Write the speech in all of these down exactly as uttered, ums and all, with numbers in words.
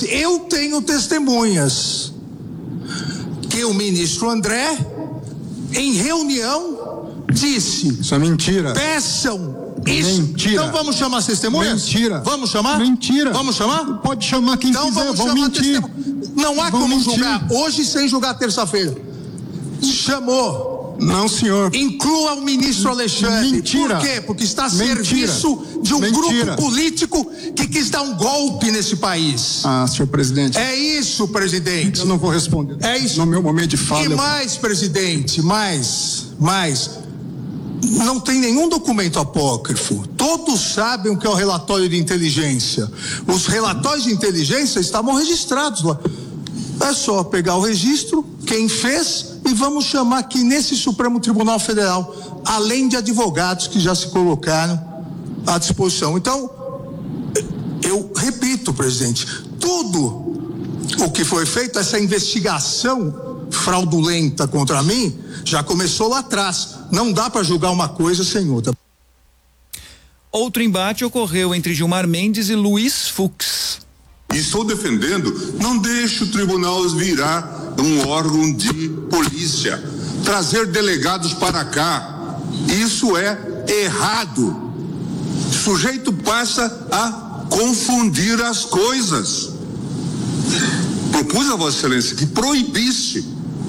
disse: eu tenho testemunhas que o ministro André, em reunião, disse: isso é mentira. Peçam isso. Mentira. Então vamos chamar as testemunhas? Mentira. Vamos chamar? Mentira. Vamos chamar? Pode chamar quem então quiser, vamos vão chamar mentir. Testemunha. Não há vão como mentir. julgar hoje sem julgar terça-feira. Chamou. Não, senhor. Inclua o ministro Alexandre. Mentira. Por quê? Porque está a Mentira. serviço de um Mentira. grupo político que quis dar um golpe nesse país. Ah, senhor presidente. É isso, presidente. Eu não vou responder. É isso. No meu momento de fala. E mais, presidente, mais, mais. Não tem nenhum documento apócrifo. Todos sabem o que é o relatório de inteligência. Os relatórios de inteligência estavam registrados lá. É só pegar o registro, quem fez, e vamos chamar aqui nesse Supremo Tribunal Federal, além de advogados que já se colocaram à disposição. Então, eu repito, presidente, tudo o que foi feito, essa investigação fraudulenta contra mim, já começou lá atrás. Não dá para julgar uma coisa sem outra. Outro embate ocorreu entre Gilmar Mendes e Luiz Fux. E estou defendendo, não deixe o tribunal virar um órgão de polícia, trazer delegados para cá. Isso é errado. O sujeito passa a confundir as coisas. Propus a Vossa Excelência que proibisse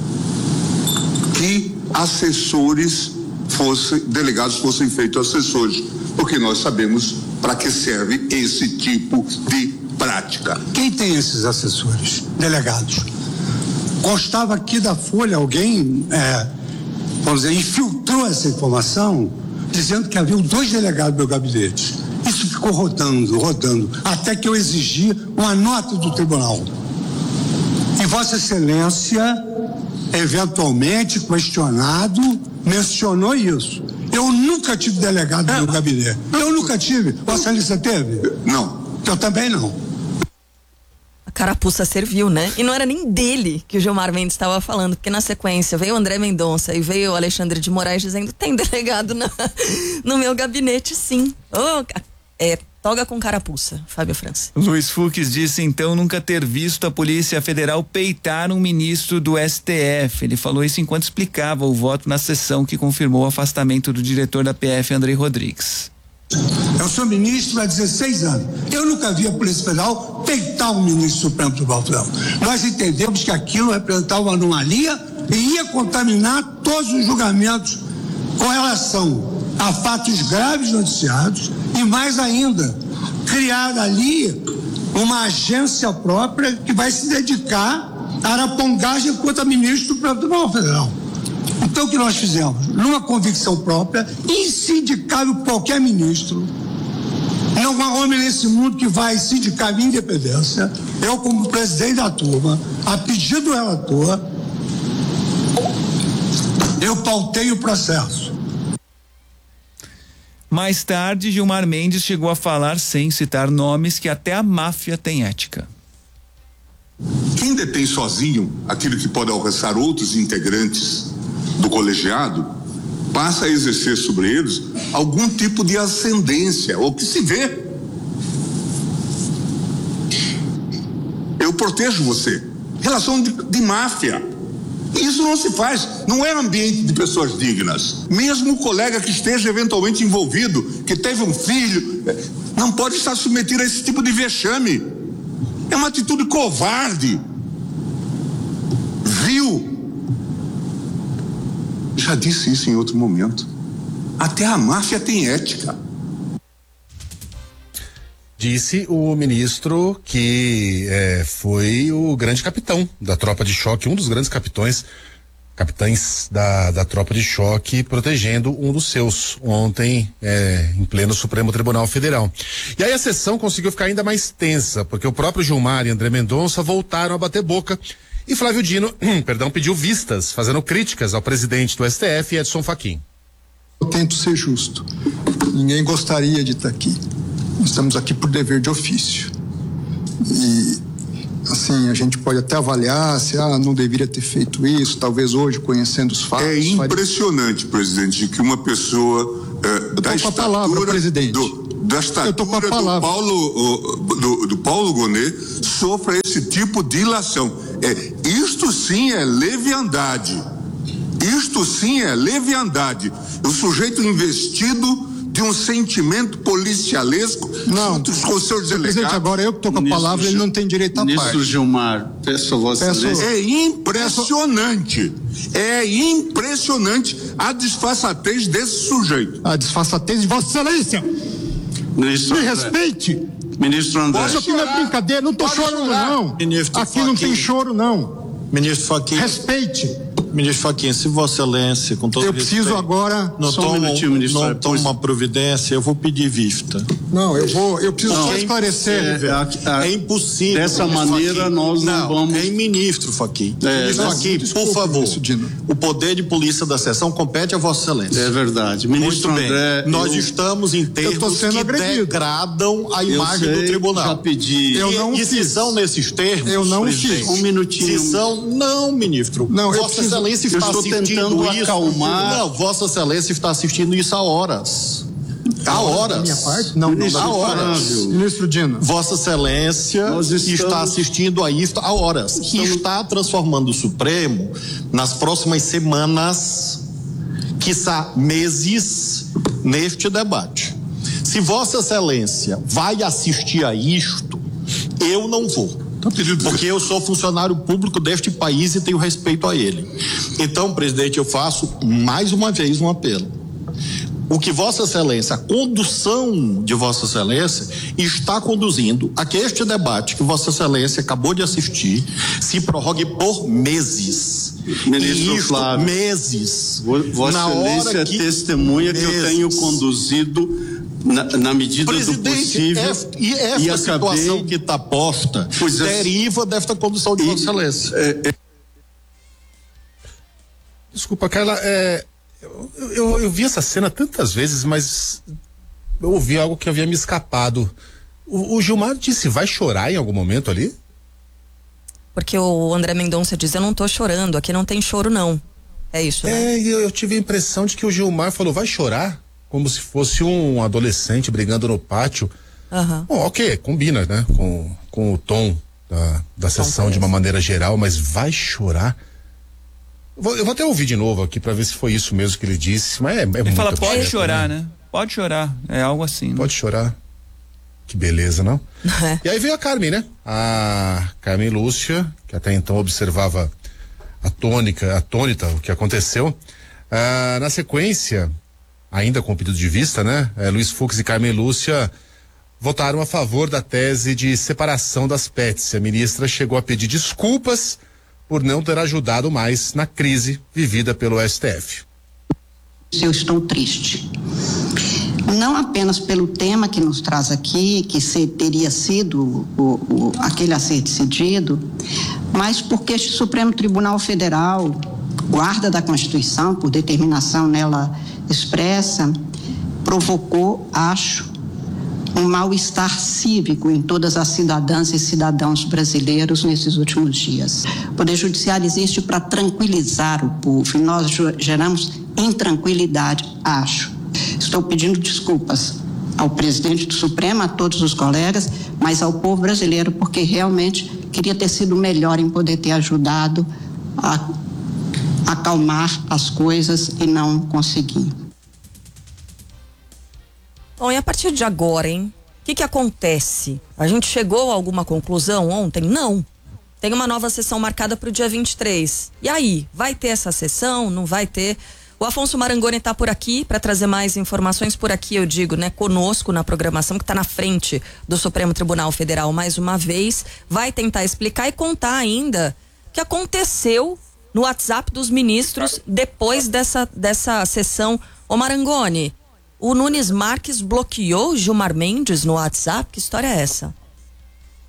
que assessores fossem, delegados fossem feitos assessores, porque nós sabemos para que serve esse tipo de prática. Quem tem esses assessores, delegados? Constava aqui da Folha, alguém, é, vamos dizer, infiltrou essa informação, dizendo que havia dois delegados do meu gabinete. Isso ficou rodando, rodando, até que eu exigi uma nota do tribunal. E Vossa Excelência, eventualmente questionado, mencionou isso. Eu nunca tive delegado no meu gabinete. Eu nunca tive. Vossa Excelência teve? Não. Eu também não. A carapuça serviu, né? E não era nem dele que o Gilmar Mendes estava falando, porque na sequência veio o André Mendonça e veio o Alexandre de Moraes dizendo: tem delegado na, no meu gabinete, sim. Oh, é, toga com carapuça, Fábio França. Luiz Fux disse então nunca ter visto a Polícia Federal peitar um ministro do S T F. Ele falou isso enquanto explicava o voto na sessão que confirmou o afastamento do diretor da P F, Andrei Rodrigues. Eu sou ministro há dezesseis anos. Eu nunca vi a Polícia Federal peitar um ministro do Supremo Tribunal Federal. Nós entendemos que aquilo representava uma anomalia e ia contaminar todos os julgamentos com relação a fatos graves noticiados e, mais ainda, criar ali uma agência própria que vai se dedicar à arapongagem contra ministro do Supremo Tribunal Federal. Então, o que nós fizemos? Numa convicção própria, insindicável qualquer ministro, não há homem nesse mundo que vai sindicar minha independência. Eu, como presidente da turma, a pedido do relator, eu pautei o processo. Mais tarde, Gilmar Mendes chegou a falar, sem citar nomes, que até a máfia tem ética. Quem detém sozinho aquilo que pode alcançar outros integrantes do colegiado, passa a exercer sobre eles algum tipo de ascendência, ou que se vê. Eu protejo você. Relação de, de máfia. Isso não se faz, não é ambiente de pessoas dignas. Mesmo o colega que esteja eventualmente envolvido, que teve um filho, não pode estar submetido a esse tipo de vexame. É uma atitude covarde. Vil. Já disse isso em outro momento. Até a máfia tem ética. Disse o ministro que é, foi o grande capitão da tropa de choque, um dos grandes capitães, capitães da, da tropa de choque, protegendo um dos seus ontem é, em pleno Supremo Tribunal Federal. E aí a sessão conseguiu ficar ainda mais tensa, porque o próprio Gilmar e André Mendonça voltaram a bater boca. E Flávio Dino, perdão, pediu vistas, fazendo críticas ao presidente do S T F, Edson Fachin. Eu tento ser justo. Ninguém gostaria de estar aqui. Estamos aqui por dever de ofício. E, assim, a gente pode até avaliar se ah, não deveria ter feito isso, talvez hoje, conhecendo os fatos. É impressionante, faria... presidente, que uma pessoa eh, da estatura palavra, presidente. Do, da estatura do Paulo, do, do Paulo Gonet sofra esse tipo de ilação. É, isto sim é leviandade. Isto sim é leviandade. O sujeito investido de um sentimento policialesco não, junto com os seus delegados. Presidente, agora eu que estou com a palavra, ele não tem direito à Ministro parte. Gilmar, peço a Vossa Excelência. É impressionante. É impressionante a disfarçatez desse sujeito. A disfarçatez de Vossa Excelência. Ministro Me André. respeite. Ministro André. Isso aqui não é brincadeira, não estou chorando não. Ministro aqui não tem choro não. Ministro Fachin. Respeite. Ministro Fachin, se Vossa Excelência, com todo Eu respeito, preciso agora. não Só um toma, minutinho, ministro. não toma uma providência, eu vou pedir vista. Não, eu vou, eu preciso Não, só é esclarecer. É, a- É impossível. Dessa ministro maneira, Fachin. nós não vamos- É ministro Fachin. É, ministro não, Fachin, desculpe, por favor. ministro Dino. O poder de polícia da sessão compete a Vossa Excelência. É verdade. Ministro Muito bem. André. Nós eu, estamos em termos tô sendo que agredido. degradam a eu imagem sei, do tribunal. já pedi. Eu e, não e se fiz. são nesses termos, Eu não presidente, fiz. Um minutinho. Se são, não, ministro. Não, eu Vossa preciso- Excelência eu está estou assistindo tentando isso. acalmar. Não, Vossa Excelência está assistindo isso há horas. Há horas. Da minha parte? Não, não, Há da minha horas. parte. Ministro Dino. Vossa Excelência Nós estamos- está assistindo a isso há horas. E está transformando o Supremo nas próximas semanas, quiçá meses, neste debate. Se Vossa Excelência vai assistir a isto, eu não vou. Porque eu sou funcionário público deste país e tenho respeito a ele. Então, presidente, eu faço mais uma vez um apelo. O que Vossa Excelência, a condução de Vossa Excelência, está conduzindo a que este debate que Vossa Excelência acabou de assistir se prorrogue por meses. Ministro e isto, Flávio, meses. Vossa Na hora Excelência é que- testemunha que eu meses. tenho conduzido na, na medida do Presidente, possível. esta, e esta e acabei- situação que está posta Pois é. deriva desta condução de E- Vossa Excelência. É, é, Desculpa, Carla, é, eu, eu, eu vi essa cena tantas vezes, mas eu ouvi algo que havia me escapado. O, o Gilmar disse, vai chorar em algum momento ali? Porque o André Mendonça diz, eu não tô chorando, aqui não tem choro não. É isso, né? É, e eu, eu tive a impressão de que o Gilmar falou, vai chorar? Como se fosse um adolescente brigando no pátio. Aham. Bom, ok, combina, né? Com, com o tom da, da sessão de uma maneira geral, mas vai chorar? Eu vou, eu vou até ouvir de novo aqui pra ver se foi isso mesmo que ele disse, mas é, é Ele muito fala, pode absurdo, chorar, né? Pode chorar. É algo assim. Né? Pode chorar. Que beleza, não? É. E aí veio a Carmen, né? A Carmen Lúcia, que até então observava a tônica, a tônica, o que aconteceu. Ah, na sequência, ainda com o pedido de vista, né? Eh, Luiz Fux e Carmen Lúcia votaram a favor da tese de separação das Pets. A ministra chegou a pedir desculpas por não ter ajudado mais na crise vivida pelo S T F. Eu estou triste. Não apenas pelo tema que nos traz aqui, que se, teria sido o, o, aquele a ser decidido, mas porque este Supremo Tribunal Federal, guarda da Constituição, por determinação nela expressa, provocou, acho, um mal-estar cívico em todas as cidadãs e cidadãos brasileiros nesses últimos dias. O Poder Judiciário existe para tranquilizar o povo e nós geramos intranquilidade, acho. Estou pedindo desculpas ao presidente do Supremo, a todos os colegas, mas ao povo brasileiro, porque realmente queria ter sido melhor em poder ter ajudado a acalmar as coisas e não consegui. Bom, e a partir de agora, hein? O que que acontece? A gente chegou a alguma conclusão ontem? Não. Tem uma nova sessão marcada para o dia vinte e três. E aí, vai ter essa sessão? Não vai ter? O Afonso Marangoni está por aqui para trazer mais informações por aqui, eu digo, né? Conosco na programação, que está na frente do Supremo Tribunal Federal mais uma vez. Vai tentar explicar e contar ainda o que aconteceu no WhatsApp dos ministros depois dessa, dessa sessão. Ô Marangoni, o Nunes Marques bloqueou Gilmar Mendes no WhatsApp? Que história é essa?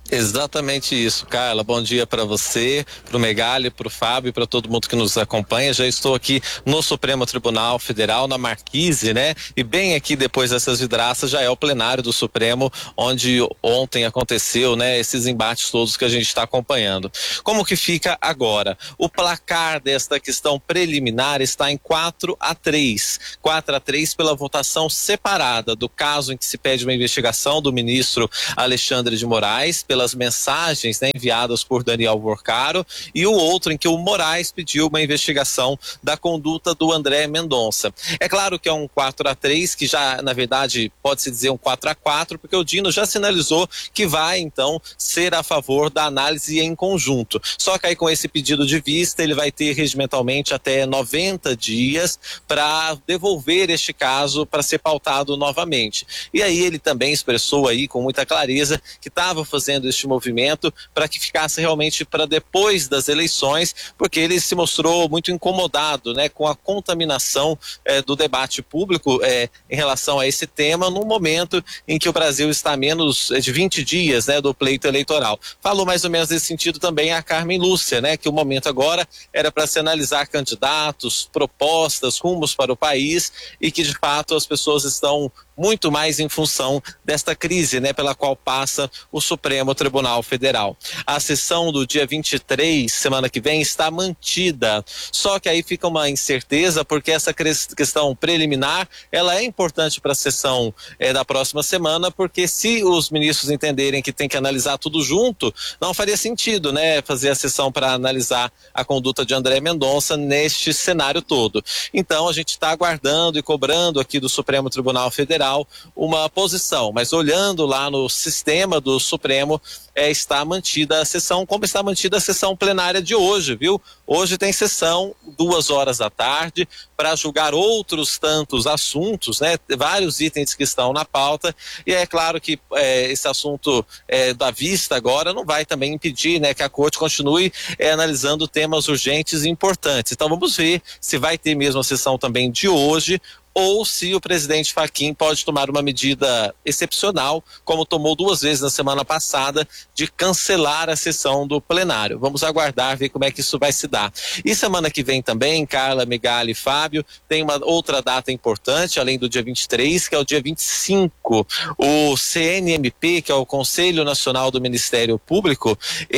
Exatamente isso, Carla. Bom dia para você, para o Megali, para o Fábio e para todo mundo que nos acompanha. Já estou aqui no Supremo Tribunal Federal, na Marquise, né? E bem aqui depois dessas vidraças já é o plenário do Supremo, onde ontem aconteceu, né? Esses embates todos que a gente está acompanhando. Como que fica agora? O placar desta questão preliminar está em quatro a três. quatro a três pela votação separada do caso em que se pede uma investigação do ministro Alexandre de Moraes, pela as mensagens, né, enviadas por Daniel Worcaro, e o outro em que o Moraes pediu uma investigação da conduta do André Mendonça. É claro que é um quatro a três, que já, na verdade, pode-se dizer um quatro a quatro, porque o Dino já sinalizou que vai, então, ser a favor da análise em conjunto. Só que aí, com esse pedido de vista, ele vai ter regimentalmente até noventa dias para devolver este caso para ser pautado novamente. E aí ele também expressou aí com muita clareza que estava fazendo este movimento para que ficasse realmente para depois das eleições, porque ele se mostrou muito incomodado, né, com a contaminação eh, do debate público eh, em relação a esse tema, num momento em que o Brasil está a menos de vinte dias, né, do pleito eleitoral. Falou mais ou menos nesse sentido também a Carmen Lúcia, né, que o momento agora era para se analisar candidatos, propostas, rumos para o país, e que de fato as pessoas estão muito mais em função desta crise, né, pela qual passa o Supremo Tribunal Federal. A sessão do dia vinte e três, semana que vem, está mantida. Só que aí fica uma incerteza, porque essa questão preliminar, ela é importante para a sessão eh, da próxima semana, porque se os ministros entenderem que tem que analisar tudo junto, não faria sentido, né, fazer a sessão para analisar a conduta de André Mendonça neste cenário todo. Então a gente está aguardando e cobrando aqui do Supremo Tribunal Federal uma posição, mas olhando lá no sistema do Supremo, é, está mantida a sessão, como está mantida a sessão plenária de hoje, viu? Hoje tem sessão duas horas da tarde para julgar outros tantos assuntos, né? Vários itens que estão na pauta, e é claro que é, esse assunto é, da vista agora não vai também impedir, né, que a Corte continue é, analisando temas urgentes e importantes. Então vamos ver se vai ter mesmo a sessão também de hoje, ou se o presidente Fachin pode tomar uma medida excepcional, como tomou duas vezes na semana passada, de cancelar a sessão do plenário. Vamos aguardar, ver como é que isso vai se dar. E semana que vem também, Carla, Megali e Fábio, tem uma outra data importante, além do dia vinte e três, que é o dia vinte e cinco. O C N M P, que é o Conselho Nacional do Ministério Público,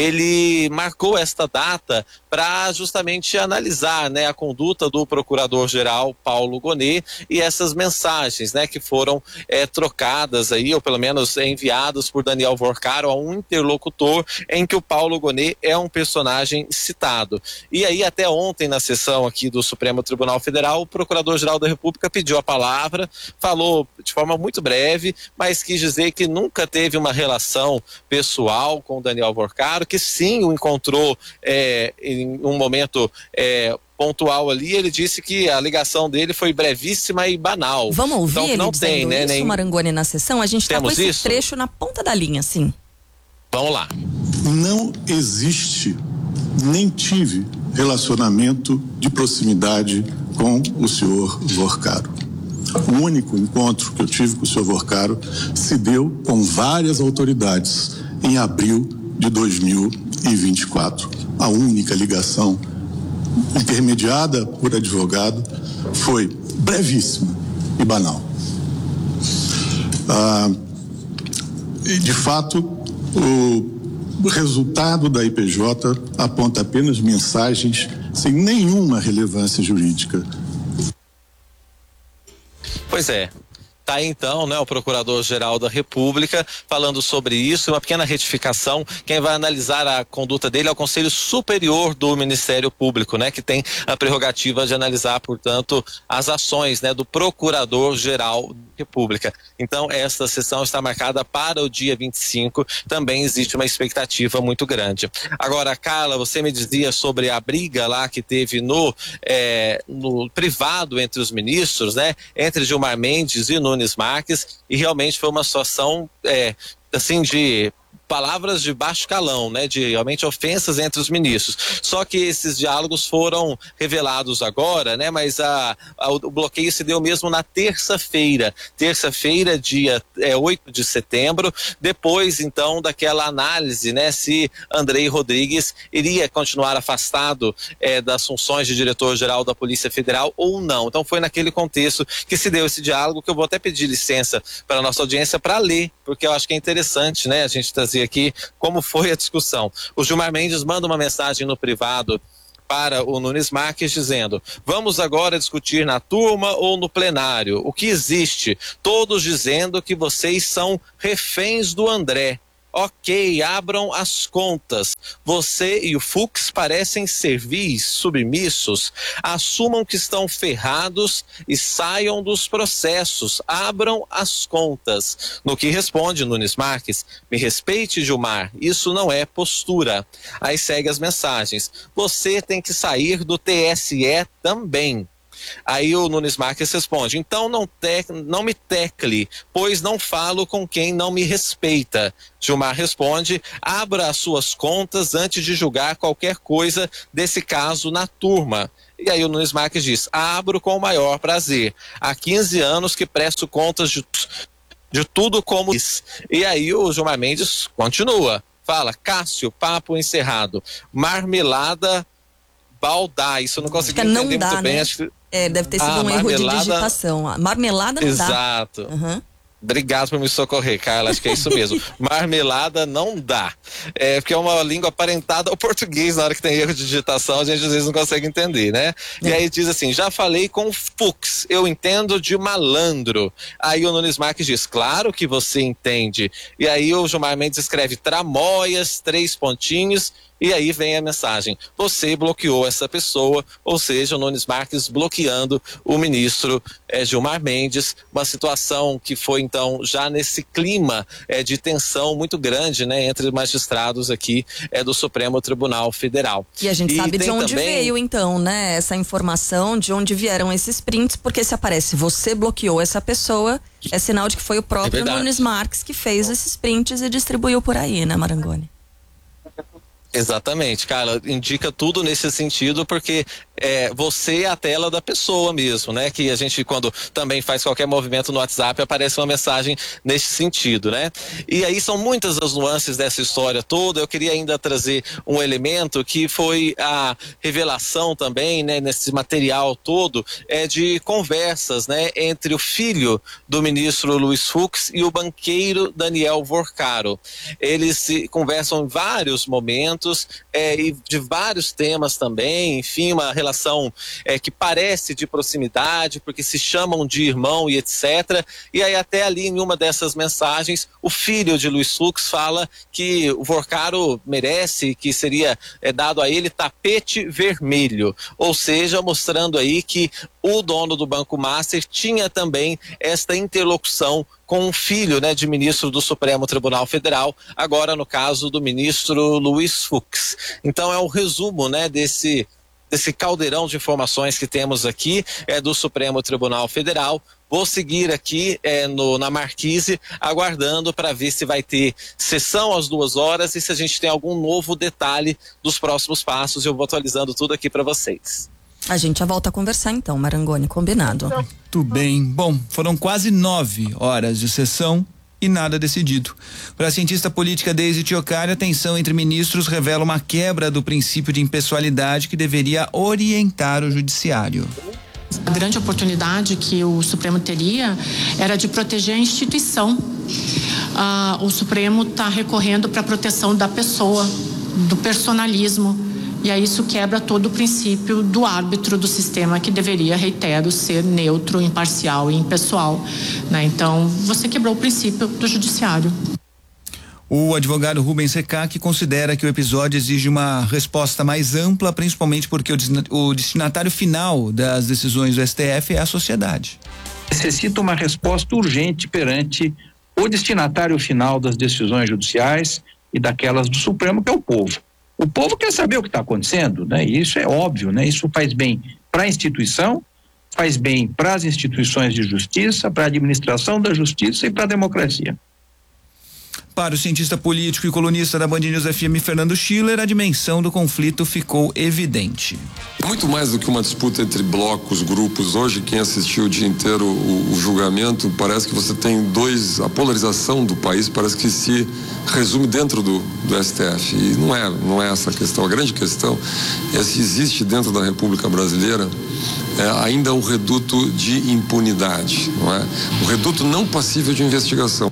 ele marcou esta data para justamente analisar, né, a conduta do procurador-geral Paulo Gonet e essas mensagens, né, que foram é, trocadas aí, ou pelo menos enviadas por Daniel Worcaro a um interlocutor, em que o Paulo Gonet é um personagem citado. E aí até ontem na sessão aqui do Supremo Tribunal Federal, o Procurador-Geral da República pediu a palavra, falou de forma muito breve, mas quis dizer que nunca teve uma relação pessoal com o Daniel Worcaro, que sim o encontrou é, em um momento é, pontual ali. Ele disse que a ligação dele foi brevíssima e banal. Vamos ouvir então, ele não dizendo tem, né, isso, nem... Marangoni, na sessão? A gente está com esse isso? trecho na ponta da linha, sim. Vamos lá. Não existe, nem tive relacionamento de proximidade com o senhor Worcaro. O único encontro que eu tive com o senhor Worcaro se deu com várias autoridades em abril de dois mil e vinte e quatro. A única ligação intermediada por advogado foi brevíssima e banal. Ah, e de fato, o resultado da I P J aponta apenas mensagens sem nenhuma relevância jurídica. Pois é. Tá aí então, né, o Procurador-Geral da República falando sobre isso, uma pequena retificação. Quem vai analisar a conduta dele é o Conselho Superior do Ministério Público, né, que tem a prerrogativa de analisar, portanto, as ações, né, do Procurador-Geral da República. Então, esta sessão está marcada para o dia vinte e cinco, também existe uma expectativa muito grande. Agora, Carla, você me dizia sobre a briga lá que teve no, é, no privado entre os ministros, né, entre Gilmar Mendes e Nunes Marques, e realmente foi uma situação é, assim de palavras de baixo calão, né, de realmente ofensas entre os ministros. Só que esses diálogos foram revelados agora, né, mas a, a, o bloqueio se deu mesmo na terça-feira, terça-feira, dia é, oito de setembro, depois então daquela análise, né, se Andrei Rodrigues iria continuar afastado é, das funções de diretor-geral da Polícia Federal ou não. Então foi naquele contexto que se deu esse diálogo, que eu vou até pedir licença para a nossa audiência para ler, porque eu acho que é interessante, né, a gente trazer aqui como foi a discussão. O Gilmar Mendes manda uma mensagem no privado para o Nunes Marques dizendo: vamos agora discutir na turma ou no plenário o que existe, todos dizendo que vocês são reféns do André. Ok, abram as contas. Você e o Fux parecem servis, submissos. Assumam que estão ferrados e saiam dos processos. Abram as contas. No que responde Nunes Marques: me respeite, Gilmar, isso não é postura. Aí segue as mensagens: você tem que sair do T S E também. Aí o Nunes Marques responde: então não, te, não me tecle, pois não falo com quem não me respeita. Gilmar responde: abra as suas contas antes de julgar qualquer coisa desse caso na turma. E aí o Nunes Marques diz: abro com o maior prazer. Há quinze anos que presto contas de, de tudo como isso. E aí o Gilmar Mendes continua, fala: Cássio, papo encerrado. Marmelada Baldá, isso eu não consegui acho que entender não dá, muito bem. né? Acho que... É, deve ter sido ah, um erro de digitação. A marmelada não Exato. dá. Exato. Uhum. Obrigado por me socorrer, Carla, acho que é isso mesmo. Marmelada não dá. É porque é uma língua aparentada ao português, na hora que tem erro de digitação, a gente às vezes não consegue entender, né? É. E aí diz assim: já falei com o Fux, eu entendo de malandro. Aí o Nunes Marques diz: claro que você entende. E aí o Gilmar Mendes escreve tramóias, três pontinhos. E aí vem a mensagem: você bloqueou essa pessoa, ou seja, o Nunes Marques bloqueando o ministro é, Gilmar Mendes, uma situação que foi então já nesse clima é, de tensão muito grande, né, entre magistrados aqui é, do Supremo Tribunal Federal. E a gente e sabe de onde também... veio então, né, essa informação, de onde vieram esses prints, porque se aparece você bloqueou essa pessoa, é sinal de que foi o próprio é Nunes Marques que fez esses prints e distribuiu por aí, né, Marangoni? Exatamente, Carla, indica tudo nesse sentido, porque é, você é a tela da pessoa mesmo, né? Que a gente, quando também faz qualquer movimento no WhatsApp, aparece uma mensagem nesse sentido, né? E aí são muitas as nuances dessa história toda. Eu queria ainda trazer um elemento que foi a revelação também, né? Nesse material todo, é de conversas, né? Entre o filho do ministro Luiz Fux e o banqueiro Daniel Vorcaro. Eles se conversam em vários momentos, É, e de vários temas também, enfim, uma relação é, que parece de proximidade, porque se chamam de irmão e etcétera. E aí até ali em uma dessas mensagens, o filho de Luiz Fux fala que o Vorcaro merece, que seria é, dado a ele tapete vermelho, ou seja, mostrando aí que o dono do Banco Master tinha também esta interlocução com o filho, né, de ministro do Supremo Tribunal Federal, agora no caso do ministro Luiz Fux. Então é um resumo, né, desse, desse caldeirão de informações que temos aqui é, do Supremo Tribunal Federal. Vou seguir aqui é, no, na Marquise, aguardando para ver se vai ter sessão às duas horas e se a gente tem algum novo detalhe dos próximos passos. Eu vou atualizando tudo aqui para vocês. A gente já volta a conversar então, Marangoni, combinado. Tudo bem. Bom, foram quase nove horas de sessão e nada decidido. Para a cientista política Deise Tiocari, a tensão entre ministros revela uma quebra do princípio de impessoalidade que deveria orientar o judiciário. A grande oportunidade que o Supremo teria era de proteger a instituição. Ah, o Supremo está recorrendo para a proteção da pessoa, do personalismo. E aí isso quebra todo o princípio do árbitro do sistema, que deveria, reitero, ser neutro, imparcial e impessoal, né? Então, você quebrou o princípio do judiciário. O advogado Rubens Recac considera que o episódio exige uma resposta mais ampla, principalmente porque o destinatário final das decisões do S T F é a sociedade. Necessita uma resposta urgente perante o destinatário final das decisões judiciais e daquelas do Supremo, que é o povo. O povo quer saber o que está acontecendo, né? E isso é óbvio, né? Isso faz bem para a instituição, faz bem para as instituições de justiça, para a administração da justiça e para a democracia. Para o cientista político e colunista da Band News F M, Fernando Schiller, a dimensão do conflito ficou evidente. Muito mais do que uma disputa entre blocos, grupos. Hoje, quem assistiu o dia inteiro o, o julgamento, parece que você tem dois, a polarização do país parece que se resume dentro do, do S T F. E não é, não é essa a questão. A grande questão é se existe dentro da República Brasileira é, ainda um reduto de impunidade, não é? Um reduto não passível de investigação.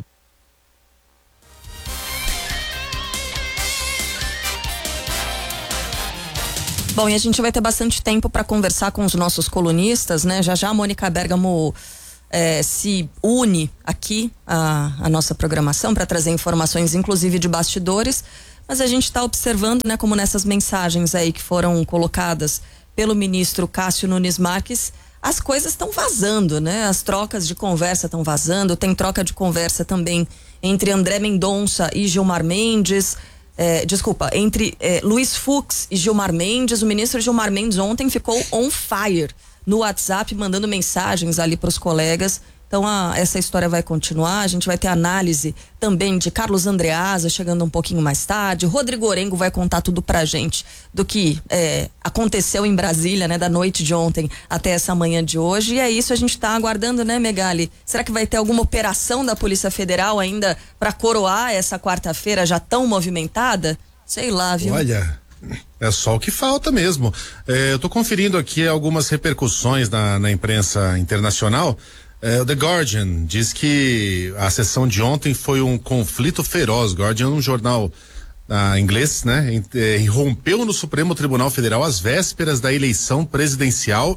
Bom, e a gente vai ter bastante tempo para conversar com os nossos colunistas, né? Já já a Mônica Bergamo é, se une aqui à, à nossa programação para trazer informações, inclusive de bastidores. Mas a gente está observando, né, como nessas mensagens aí que foram colocadas pelo ministro Cássio Nunes Marques, as coisas estão vazando, né? As trocas de conversa estão vazando. Tem troca de conversa também entre André Mendonça e Gilmar Mendes. É, desculpa, entre é, Luiz Fux e Gilmar Mendes. O ministro Gilmar Mendes ontem ficou on fire no WhatsApp, mandando mensagens ali para os colegas. Então a, essa história vai continuar. A gente vai ter análise também de Carlos Andreasa chegando um pouquinho mais tarde. Rodrigo Orengo vai contar tudo pra gente do que é, aconteceu em Brasília, né, da noite de ontem até essa manhã de hoje. E é isso, a gente tá aguardando, né, Megali? Será que vai ter alguma operação da Polícia Federal ainda para coroar essa quarta-feira já tão movimentada? Sei lá, viu? Olha, é só o que falta mesmo. É, eu tô conferindo aqui algumas repercussões na, na imprensa internacional. É, o The Guardian diz que a sessão de ontem foi um conflito feroz. Guardian, um jornal ah, inglês, né? É, irrompeu no Supremo Tribunal Federal às vésperas da eleição presidencial,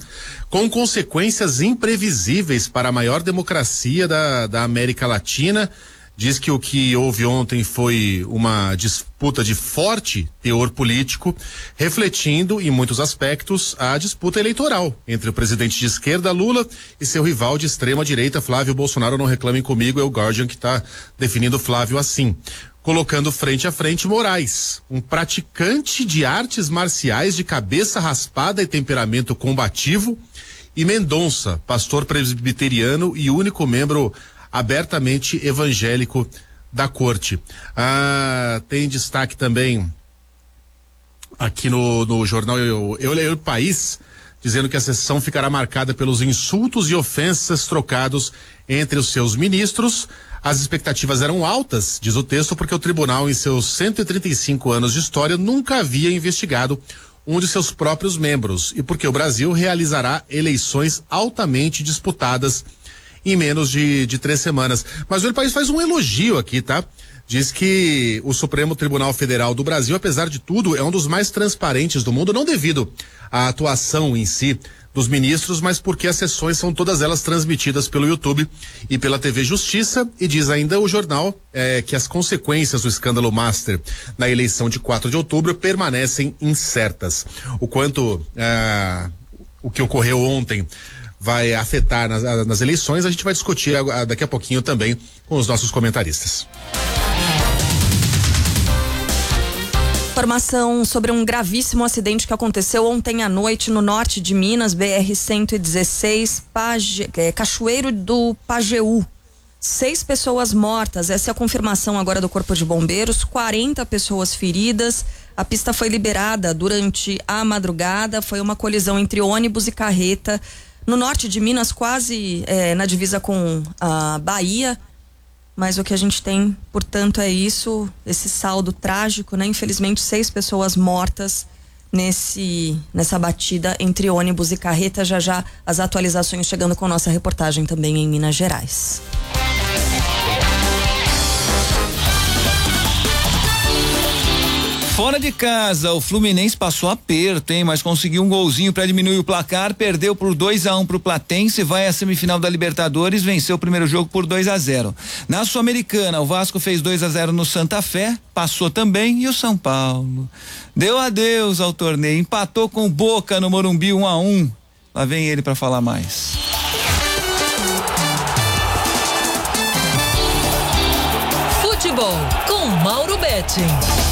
com consequências imprevisíveis para a maior democracia da, da América Latina. Diz que o que houve ontem foi uma disputa de forte teor político, refletindo, em muitos aspectos, a disputa eleitoral entre o presidente de esquerda, Lula, e seu rival de extrema-direita, Flávio Bolsonaro. Não reclamem comigo, é o Guardian que está definindo Flávio assim. Colocando frente a frente Moraes, um praticante de artes marciais de cabeça raspada e temperamento combativo, e Mendonça, pastor presbiteriano e único membro abertamente evangélico da corte. Ah, tem destaque também aqui no, no jornal Eu, Eu Leio o País, dizendo que a sessão ficará marcada pelos insultos e ofensas trocados entre os seus ministros. As expectativas eram altas, diz o texto, porque o tribunal, em seus cento e trinta e cinco anos de história, nunca havia investigado um de seus próprios membros, e porque o Brasil realizará eleições altamente disputadas em menos de, de três semanas. Mas o país faz um elogio aqui, tá? Diz que o Supremo Tribunal Federal do Brasil, apesar de tudo, é um dos mais transparentes do mundo, não devido à atuação em si dos ministros, mas porque as sessões são todas elas transmitidas pelo YouTube e pela T V Justiça. E diz ainda o jornal é, que as consequências do escândalo Master na eleição de quatro de outubro permanecem incertas. O quanto é, o que ocorreu ontem vai afetar nas, nas eleições, a gente vai discutir a, a, daqui a pouquinho também com os nossos comentaristas. Informação sobre um gravíssimo acidente que aconteceu ontem à noite no norte de Minas, B R cento e dezesseis, Page, é, Cachoeiro do Pajeú. Seis pessoas mortas, essa é a confirmação agora do Corpo de Bombeiros, quarenta pessoas feridas. A pista foi liberada durante a madrugada, foi uma colisão entre ônibus e carreta no norte de Minas, quase é, na divisa com a Bahia. Mas o que a gente tem, portanto, é isso, esse saldo trágico, né? Infelizmente, seis pessoas mortas nesse, nessa batida entre ônibus e carreta. Já já as atualizações chegando com nossa reportagem também em Minas Gerais. Fora de casa, o Fluminense passou aperto, hein? Mas conseguiu um golzinho para diminuir o placar, perdeu por dois a um pro Platense, vai à semifinal da Libertadores, venceu o primeiro jogo por dois a zero. Na Sul-Americana, o Vasco fez dois a zero no Santa Fé, passou também, e o São Paulo deu adeus ao torneio, empatou com o Boca no Morumbi um a um. Lá vem ele para falar mais. Futebol com Mauro Betting.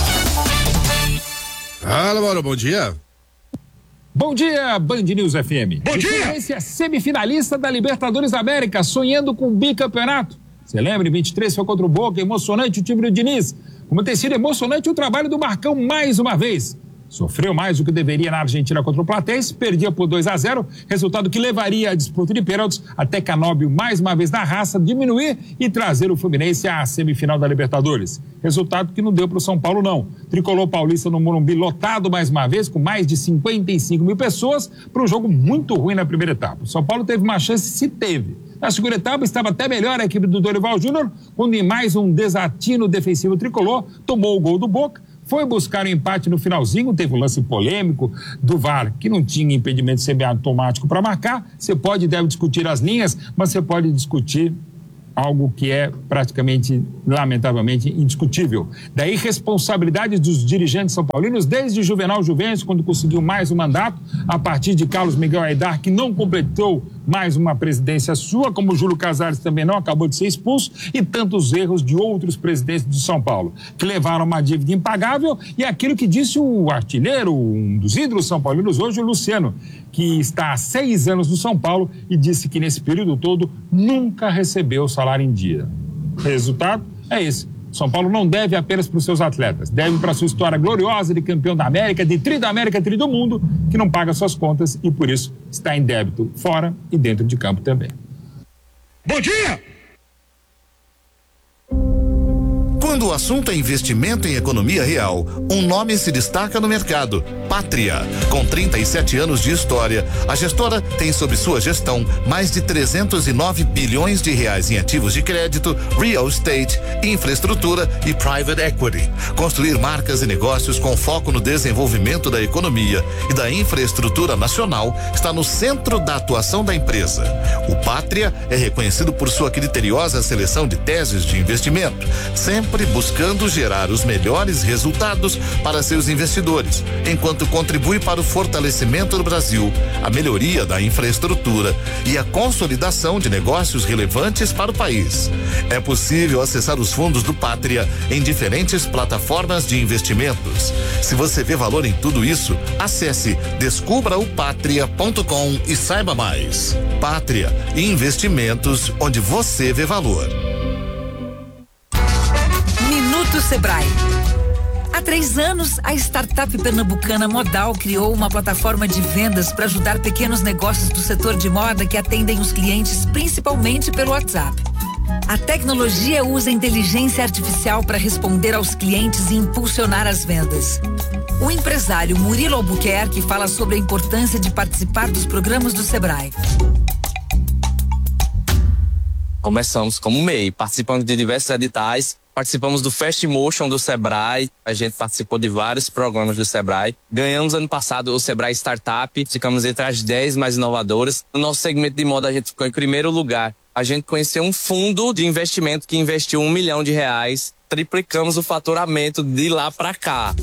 Fala, Mauro, bom dia. Bom dia, Band News F M. Bom dia! Esse é semifinalista da Libertadores da América, sonhando com o bicampeonato. Você lembra? Em vinte e três foi contra o Boca, emocionante o time do Diniz. Como tem sido emocionante o trabalho do Marcão mais uma vez. Sofreu mais do que deveria na Argentina contra o Platense, perdia por dois a zero, resultado que levaria a disputa de pênaltis até Canóbio mais uma vez na raça diminuir e trazer o Fluminense à semifinal da Libertadores. Resultado que não deu para o São Paulo não. Tricolor paulista no Morumbi lotado mais uma vez, com mais de cinquenta e cinco mil pessoas, para um jogo muito ruim na primeira etapa. O São Paulo teve uma chance, se teve. Na segunda etapa estava até melhor a equipe do Dorival Júnior, quando em mais um desatino defensivo tricolor, tomou o gol do Boca, foi buscar o um empate no finalzinho, teve um lance polêmico do V A R, que não tinha impedimento semiautomático para marcar. Você pode e deve discutir as linhas, mas você pode discutir algo que é praticamente, lamentavelmente, indiscutível. Da irresponsabilidade dos dirigentes são paulinos, desde Juvenal Juventus, quando conseguiu mais um mandato, a partir de Carlos Miguel Aidar, que não completou mais uma presidência sua, como Júlio Casares também não, acabou de ser expulso, e tantos erros de outros presidentes de São Paulo, que levaram uma dívida impagável, e aquilo que disse o artilheiro, um dos ídolos são paulinos hoje, o Luciano, que está há seis anos no São Paulo e disse que nesse período todo nunca recebeu salário em dia. Resultado é esse. São Paulo não deve apenas para os seus atletas, deve para a sua história gloriosa de campeão da América, de tri da América, tri do mundo, que não paga suas contas e por isso está em débito fora e dentro de campo também. Bom dia! Quando o assunto é investimento em economia real, um nome se destaca no mercado: Pátria. Com trinta e sete anos de história, a gestora tem sob sua gestão mais de trezentos e nove bilhões de reais em ativos de crédito, real estate, infraestrutura e private equity. Construir marcas e negócios com foco no desenvolvimento da economia e da infraestrutura nacional está no centro da atuação da empresa. O Pátria é reconhecido por sua criteriosa seleção de teses de investimento, sempre buscando gerar os melhores resultados para seus investidores, enquanto contribui para o fortalecimento do Brasil, a melhoria da infraestrutura e a consolidação de negócios relevantes para o país. É possível acessar os fundos do Pátria em diferentes plataformas de investimentos. Se você vê valor em tudo isso, acesse descubra o patria ponto com e saiba mais. Pátria, investimentos onde você vê valor. Minuto Sebrae. Há três anos, a startup pernambucana Modal criou uma plataforma de vendas para ajudar pequenos negócios do setor de moda que atendem os clientes principalmente pelo WhatsApp. A tecnologia usa inteligência artificial para responder aos clientes e impulsionar as vendas. O empresário Murilo Albuquerque fala sobre a importância de participar dos programas do Sebrae. Começamos como M E I, participando de diversos editais. Participamos do Fast Motion do Sebrae, a gente participou de vários programas do Sebrae. Ganhamos ano passado o Sebrae Startup, ficamos entre as dez mais inovadoras. No nosso segmento de moda a gente ficou em primeiro lugar. A gente conheceu um fundo de investimento que investiu um milhão de reais. Triplicamos o faturamento de lá para cá.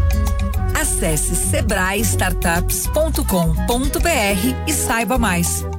Acesse sebrae startups ponto com ponto br e saiba mais.